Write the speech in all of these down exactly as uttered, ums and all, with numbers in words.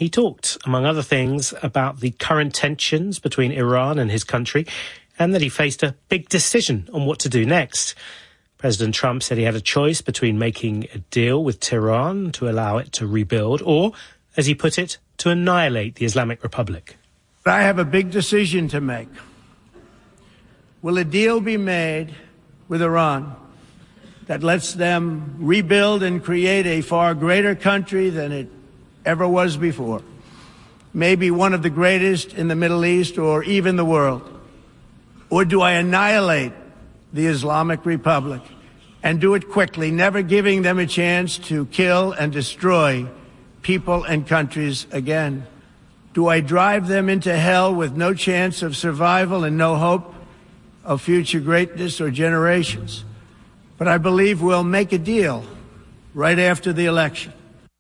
He talked, among other things, about the current tensions between Iran and his country, and that he faced a big decision on what to do next. President Trump said he had a choice between making a deal with Tehran to allow it to rebuild or, as he put it, to annihilate the Islamic Republic. I have a big decision to make. Will a deal be made with Iran that lets them rebuild and create a far greater country than it ever was before? Maybe one of the greatest in the Middle East or even the world. Or do I annihilate the Islamic Republic and do it quickly, never giving them a chance to kill and destroy people and countries again? Do I drive them into hell with no chance of survival and no hope of future greatness or generations? But I believe we'll make a deal right after the election.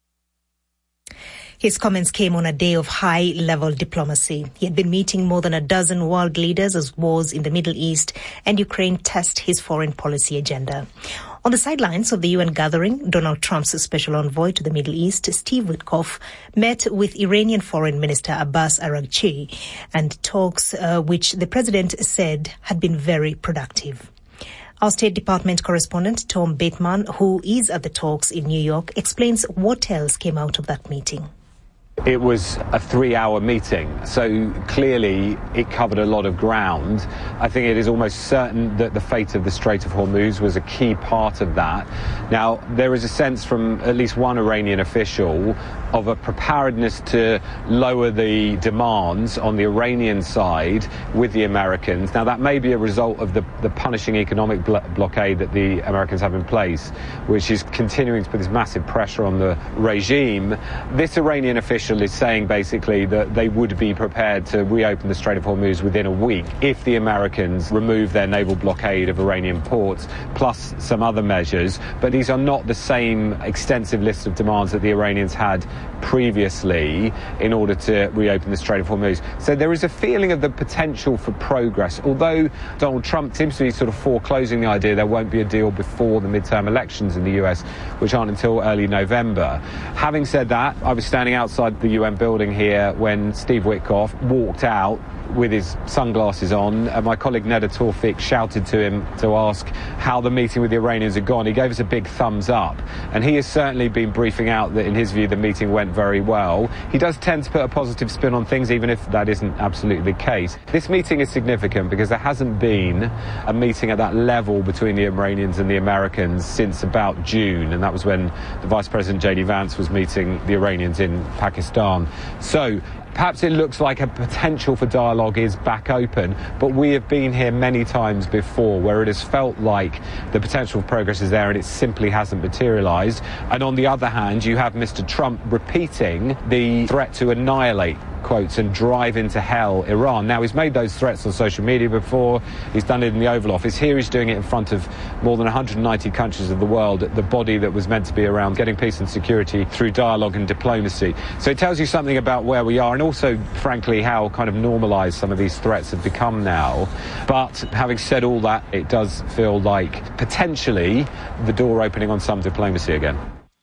His comments came on a day of high-level diplomacy. He had been meeting more than a dozen world leaders as wars in the Middle East and Ukraine test his foreign policy agenda. On the sidelines of the U N gathering, Donald Trump's special envoy to the Middle East, Steve Witkoff, met with Iranian Foreign Minister Abbas Araghchi, and talks uh, which the president said had been very productive. Our State Department correspondent, Tom Bateman, who is at the talks in New York, explains what else came out of that meeting. It was a three-hour meeting, so clearly it covered a lot of ground. I think it is almost certain that the fate of the Strait of Hormuz was a key part of that. Now, there is a sense from at least one Iranian official of a preparedness to lower the demands on the Iranian side with the Americans. Now, that may be a result of the, the punishing economic blo- blockade that the Americans have in place, which is continuing to put this massive pressure on the regime. This Iranian official is saying basically that they would be prepared to reopen the Strait of Hormuz within a week if the Americans remove their naval blockade of Iranian ports, plus some other measures. But these are not the same extensive list of demands that the Iranians had previously in order to reopen the Strait of Hormuz. So there is a feeling of the potential for progress, although Donald Trump seems to be sort of foreclosing the idea there won't be a deal before the midterm elections in the U S, which aren't until early November. Having said that, I was standing outside the U N building here when Steve Witkoff walked out with his sunglasses on, and my colleague Neda Tawfiq shouted to him to ask how the meeting with the Iranians had gone. He gave us a big thumbs up, and he has certainly been briefing out that in his view the meeting went very well. He does tend to put a positive spin on things, even if that isn't absolutely the case. This meeting is significant because there hasn't been a meeting at that level between the Iranians and the Americans since about June, and that was when the Vice President J D Vance was meeting the Iranians in Pakistan. So perhaps it looks like a potential for dialogue is back open, but we have been here many times before where it has felt like the potential for progress is there and it simply hasn't materialised. And on the other hand, you have Mister Trump repeating the threat to annihilate, quotes, and drive into hell Iran. Now, he's made those threats on social media before. He's done it in the Oval Office. Here he's doing it in front of more than one hundred ninety countries of the world, the body that was meant to be around getting peace and security through dialogue and diplomacy. So it tells you something about where we are and also, frankly, how kind of normalised some of these threats have become now. But having said all that, it does feel like potentially the door opening on some diplomacy again.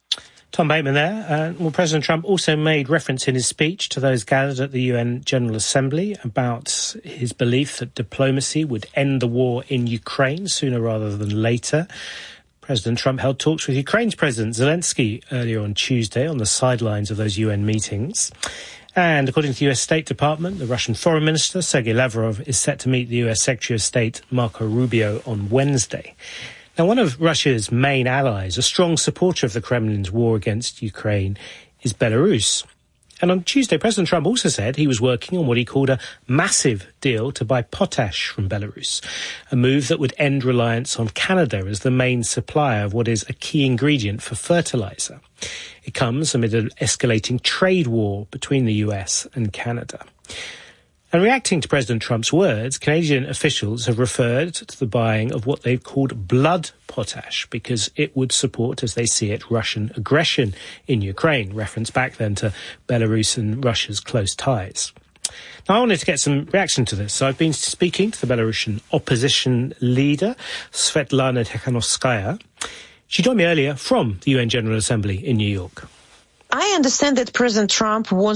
Tom Bateman there. Uh, well, President Trump also made reference in his speech to those gathered at the U N General Assembly about his belief that diplomacy would end the war in Ukraine sooner rather than later. President Trump held talks with Ukraine's President Zelensky earlier on Tuesday on the sidelines of those U N meetings. And according to the U S State Department, the Russian Foreign Minister, Sergei Lavrov, is set to meet the U S Secretary of State, Marco Rubio, on Wednesday. Now, one of Russia's main allies, a strong supporter of the Kremlin's war against Ukraine, is Belarus. And on Tuesday, President Trump also said he was working on what he called a massive deal to buy potash from Belarus, a move that would end reliance on Canada as the main supplier of what is a key ingredient for fertilizer. It comes amid an escalating trade war between the U S and Canada. And reacting to President Trump's words, Canadian officials have referred to the buying of what they've called blood potash because it would support, as they see it, Russian aggression in Ukraine, reference back then to Belarus and Russia's close ties. Now, I wanted to get some reaction to this, so I've been speaking to the Belarusian opposition leader, Svetlana Tikhanovskaya. She joined me earlier from the U N General Assembly in New York. I understand that President Trump wants